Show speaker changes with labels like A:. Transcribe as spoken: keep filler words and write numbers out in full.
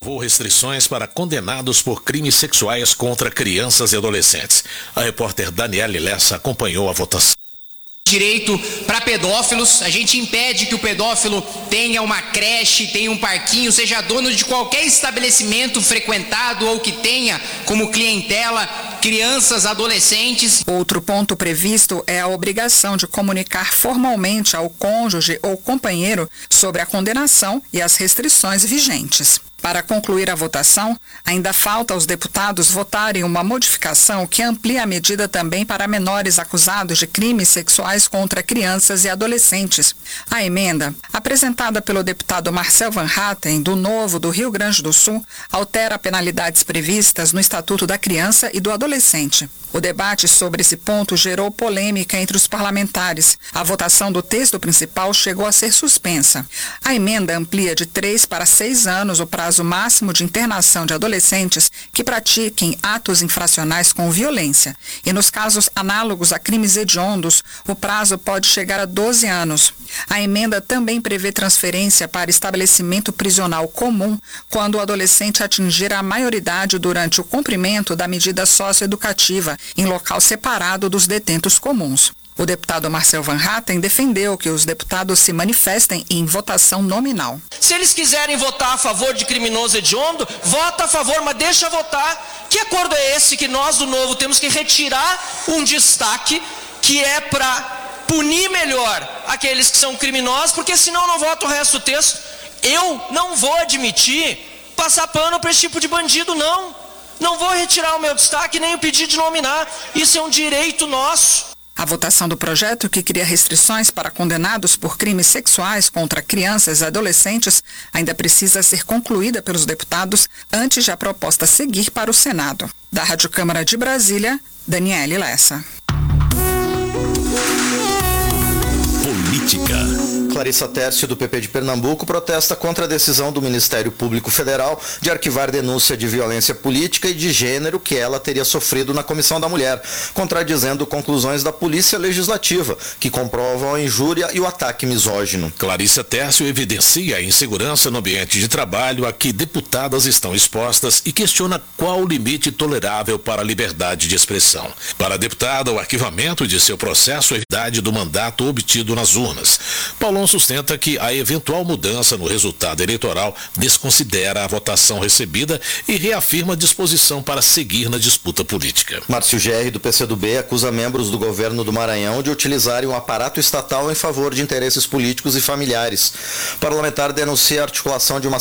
A: Houve restrições para condenados por crimes sexuais contra crianças e adolescentes. A repórter Daniele Lessa acompanhou a votação.
B: Direito para pedófilos, a gente impede que o pedófilo tenha uma creche, tenha um parquinho, seja dono de qualquer estabelecimento frequentado ou que tenha como clientela crianças, adolescentes.
C: Outro ponto previsto é a obrigação de comunicar formalmente ao cônjuge ou companheiro sobre a condenação e as restrições vigentes. Para concluir a votação, ainda falta aos deputados votarem uma modificação que amplia a medida também para menores acusados de crimes sexuais contra crianças e adolescentes. A emenda, apresentada pelo deputado Marcel Van Hatten, do Novo do Rio Grande do Sul, altera penalidades previstas no Estatuto da Criança e do Adolescente. O debate sobre esse ponto gerou polêmica entre os parlamentares. A votação do texto principal chegou a ser suspensa. A emenda amplia de três para seis anos o prazo máximo de internação de adolescentes que pratiquem atos infracionais com violência. E nos casos análogos a crimes hediondos, o prazo pode chegar a doze anos. A emenda também prevê transferência para estabelecimento prisional comum quando o adolescente atingir a maioridade durante o cumprimento da medida socioeducativa em local separado dos detentos comuns. O deputado Marcel Van Hatten defendeu que os deputados se manifestem em votação nominal.
D: Se eles quiserem votar a favor de criminoso hediondo, vota a favor, mas deixa votar. Que acordo é esse que nós do Novo temos que retirar um destaque que é para punir melhor aqueles que são criminosos, porque senão não vota o resto do texto. Eu não vou admitir passar pano para esse tipo de bandido, não. Não vou retirar o meu destaque nem o pedido de nominar. Isso é um direito nosso.
C: A votação do projeto, que cria restrições para condenados por crimes sexuais contra crianças e adolescentes, ainda precisa ser concluída pelos deputados antes de a proposta seguir para o Senado. Da Rádio Câmara de Brasília, Daniele Lessa.
E: Política. Clarissa Tércio, do P P de Pernambuco, protesta contra a decisão do Ministério Público Federal de arquivar denúncia de violência política e de gênero que ela teria sofrido na Comissão da Mulher, contradizendo conclusões da Polícia Legislativa, que comprovam a injúria e o ataque misógino.
A: Clarissa Tércio evidencia a insegurança no ambiente de trabalho a que deputadas estão expostas e questiona qual o limite tolerável para a liberdade de expressão. Para a deputada, o arquivamento de seu processo é a idade do mandato obtido nas urnas. Paulão sustenta que a eventual mudança no resultado eleitoral desconsidera a votação recebida e reafirma a disposição para seguir na disputa política.
E: Márcio Gerri, do P C do B, acusa membros do governo do Maranhão de utilizarem um aparato estatal em favor de interesses políticos e familiares. O parlamentar denuncia a articulação de uma